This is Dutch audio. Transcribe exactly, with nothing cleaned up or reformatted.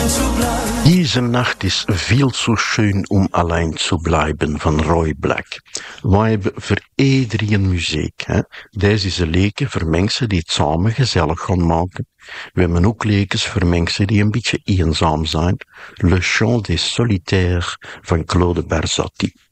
Deze nacht is veel zo schön om alleen te blijven van Roy Black. Wij hebben voor iedereen muziek. Hè? Deze is een leken voor mensen die het samen gezellig gaan maken. We hebben ook lekens voor mensen die een beetje eenzaam zijn. Le Chant des Solitaires van Claude Barzotti.